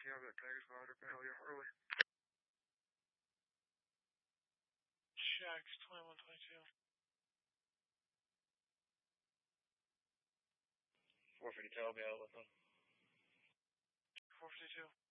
have that Vegas router, yeah, early. Shax 2122. 450 Toby out with them. 452.